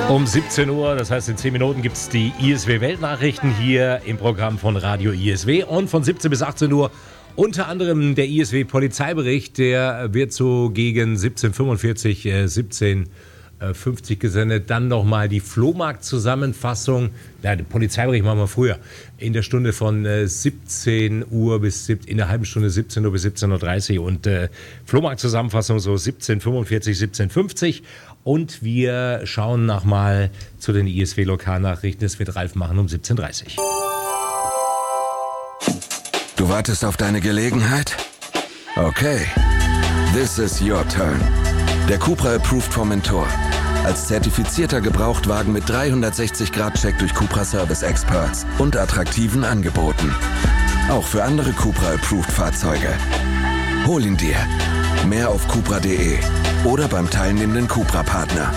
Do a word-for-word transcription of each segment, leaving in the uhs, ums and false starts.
Um siebzehn Uhr, das heißt in zehn Minuten, gibt es die I S W-Weltnachrichten hier im Programm von Radio I S W. Und von siebzehn bis achtzehn Uhr unter anderem der I S W-Polizeibericht. Der wird so gegen siebzehn Uhr fünfundvierzig, äh, siebzehn Uhr fünfzig gesendet. Dann nochmal die Flohmarkt-Zusammenfassung. Ja, den Polizeibericht machen wir früher. In der Stunde von äh, siebzehn Uhr bis siebzehn, in der halben Stunde siebzehn Uhr bis siebzehn Uhr dreißig. Und äh, Flohmarkt-Zusammenfassung so siebzehn Uhr fünfundvierzig, siebzehn Uhr fünfzig. Und wir schauen nochmal zu den I S W-Lokalnachrichten. Das wird Ralf machen um siebzehn Uhr dreißig. Du wartest auf deine Gelegenheit? Okay. This is your turn. Der Cupra Approved Formentor. Als zertifizierter Gebrauchtwagen mit dreihundertsechzig Grad Check durch Cupra Service Experts und attraktiven Angeboten. Auch für andere Cupra Approved Fahrzeuge. Hol ihn dir. Mehr auf cupra punkt de oder beim teilnehmenden Cupra-Partner.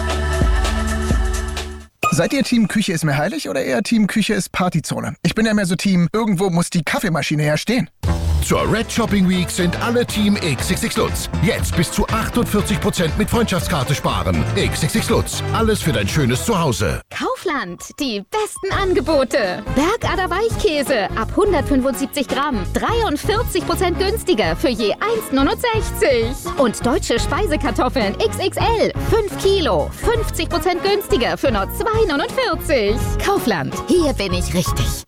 Seid ihr Team Küche ist mir heilig oder eher Team Küche ist Partyzone? Ich bin ja mehr so Team, irgendwo muss die Kaffeemaschine ja stehen. Zur Red Shopping Week sind alle Team X X X Lutz. Jetzt bis zu achtundvierzig Prozent mit Freundschaftskarte sparen. X X X Lutz. Alles für dein schönes Zuhause. Kaufland. Die besten Angebote. Bergader Weichkäse ab hundertfünfundsiebzig Gramm. dreiundvierzig Prozent günstiger für je eins Komma neunundsechzig. Und deutsche Speisekartoffeln X X L. fünf Kilo. fünfzig Prozent günstiger für nur zwei Komma neunundvierzig. Kaufland. Hier bin ich richtig.